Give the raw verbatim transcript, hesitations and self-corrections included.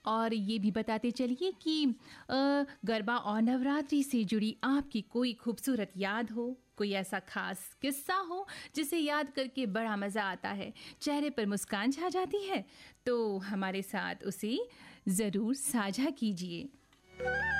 और ये भी बताते चलिए कि अ, गरबा और नवरात्रि से जुड़ी आपकी कोई खूबसूरत याद हो, कोई ऐसा खास किस्सा हो जिसे याद करके बड़ा मज़ा आता है, चेहरे पर मुस्कान छा जाती है, तो हमारे साथ उसे ज़रूर साझा कीजिए।